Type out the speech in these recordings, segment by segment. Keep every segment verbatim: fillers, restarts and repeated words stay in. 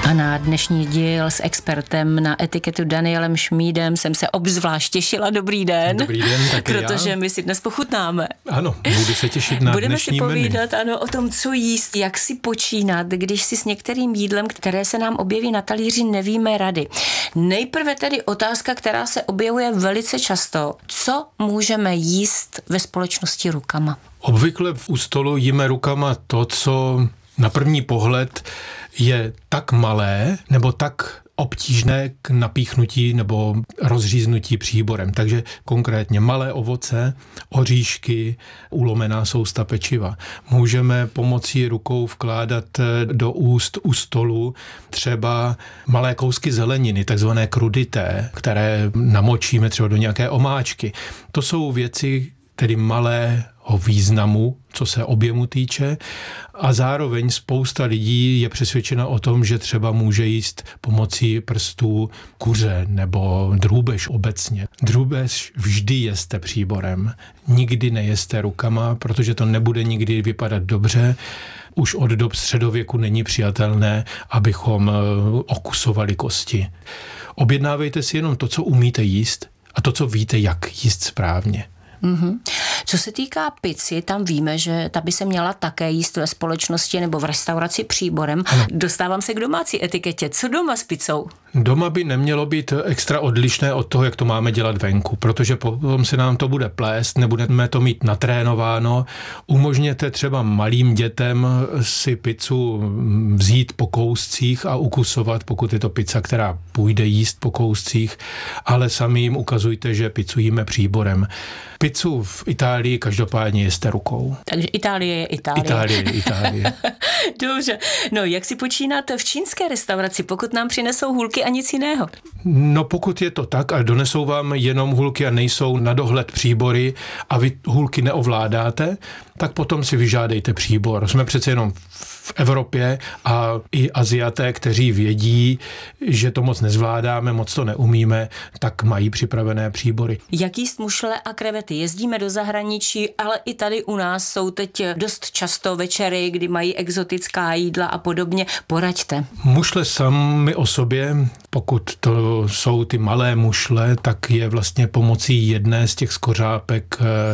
A na dnešní díl s expertem na etiketu Danielem Šmídem jsem se obzvlášť těšila. Dobrý den. Dobrý den, taky protože já. my si dnes pochutnáme. Ano, budu se těšit na Budeme dnešní si povídat menu. ano, o tom, co jíst, jak si počínat, když si s některým jídlem, které se nám objeví na talíři, nevíme rady. Nejprve tedy otázka, která se objevuje velice často. Co můžeme jíst ve společnosti rukama? Obvykle u stolu jíme rukama to, co na první pohled je tak malé nebo tak obtížné k napíchnutí nebo rozříznutí příborem. Takže konkrétně malé ovoce, oříšky, ulomená sousta pečiva. Můžeme pomocí rukou vkládat do úst u stolu třeba malé kousky zeleniny, takzvané krudité, které namočíme třeba do nějaké omáčky. To jsou věci, tedy malého významu, co se objemu týče, a zároveň spousta lidí je přesvědčena o tom, že třeba může jíst pomocí prstů kuře nebo drůbež obecně. Drůbež vždy jeste příborem, nikdy nejeste rukama, protože to nebude nikdy vypadat dobře. Už od dob středověku není přijatelné, abychom okusovali kosti. Objednávejte si jenom to, co umíte jíst, a to, co víte, jak jíst správně. Mm-hmm. Co se týká pici, tam víme, že ta by se měla také jíst ve společnosti nebo v restauraci příborem. Ano. Dostávám se k domácí etiketě. Co doma s pizzou? Doma by nemělo být extra odlišné od toho, jak to máme dělat venku, protože potom se nám to bude plést, nebudeme to mít natrénováno. Umožněte třeba malým dětem si pizzu vzít po kouscích a ukusovat, pokud je to pizza, která půjde jíst po kouscích, ale sami jim ukazujte, že pizzu jíme příborem. Pizzu v Itálii každopádně jeste rukou. Takže Itálie je Itálie. Itálie je Itálie. Dobře. No, jak si počínáte v čínské restauraci, pokud nám přinesou hůlky a nic jiného? No, pokud je to tak a donesou vám jenom hůlky a nejsou na dohled příbory a vy hůlky neovládáte, tak potom si vyžádejte příbor. Jsme přece jenom v Evropě a i Aziaté, kteří vědí, že to moc nezvládáme, moc to neumíme, tak mají připravené příbory. Jak jíst mušle a krevety? Jezdíme do zahraničí, ale i tady u nás jsou teď dost často večery, kdy mají exotická jídla a podobně. Poraďte. Mušle sami o sobě, pokud to jsou ty malé mušle, tak je vlastně pomocí jedné z těch skořápek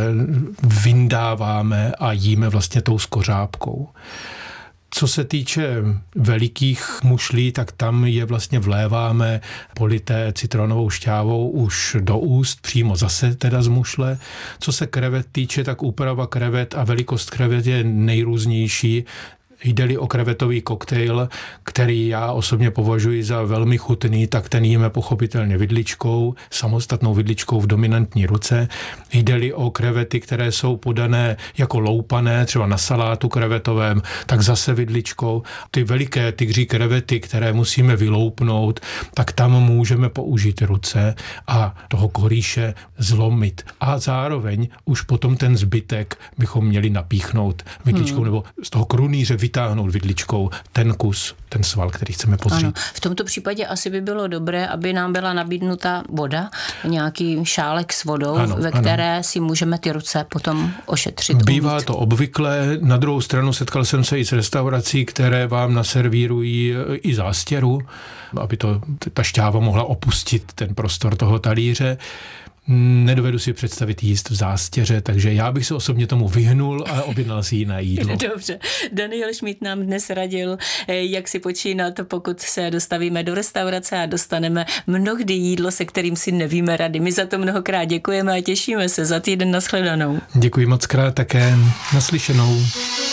vyndáváme a jíme vlastně tou skořápkou. Co se týče velikých mušlí, tak tam je vlastně vléváme polité citronovou šťávou už do úst, přímo zase teda z mušle. Co se krevet týče, tak úprava krevet a velikost krevet je nejrůznější. Jde-li o krevetový koktejl, který já osobně považuji za velmi chutný, tak ten jíme pochopitelně vidličkou, samostatnou vidličkou v dominantní ruce. Jde-li o krevety, které jsou podané jako loupané, třeba na salátu krevetovém, tak zase vidličkou. Ty veliké tygří krevety, které musíme vyloupnout, tak tam můžeme použít ruce a toho korýše zlomit. A zároveň už potom ten zbytek bychom měli napíchnout vidličkou hmm. nebo z toho krunýře vytáhnout vidličkou ten kus, ten sval, který chceme pozřít. Ano. V tomto případě asi by bylo dobré, aby nám byla nabídnuta voda, nějaký šálek s vodou, ano, ve které ano. si můžeme ty ruce potom ošetřit. Bývá umít. to obvykle. Na druhou stranu setkal jsem se i s restaurací, které vám naservírují i zástěru, aby to, ta šťáva mohla opustit ten prostor toho talíře. Nedovedu si představit jíst v zástěře, takže já bych se osobně tomu vyhnul a objednal si jiné jídlo. Dobře. Daniel Šmíd nám dnes radil, jak si počínat, pokud se dostavíme do restaurace a dostaneme mnohdy jídlo, se kterým si nevíme rady. My za to mnohokrát děkujeme a těšíme se za týden. Nashledanou. Děkuji moc krát také. Naslyšenou.